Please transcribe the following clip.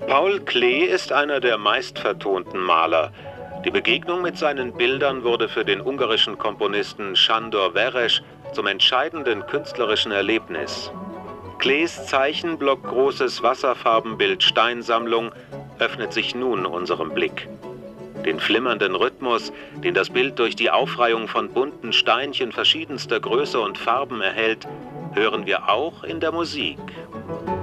Paul Klee ist einer der meistvertonten Maler. Die Begegnung mit seinen Bildern wurde für den ungarischen Komponisten Sándor Veres zum entscheidenden künstlerischen Erlebnis. Klees zeichenblockgroßes Wasserfarbenbild Steinsammlung öffnet sich nun unserem Blick. Den flimmernden Rhythmus, den das Bild durch die Aufreihung von bunten Steinchen verschiedenster Größe und Farben erhält, hören wir auch in der Musik.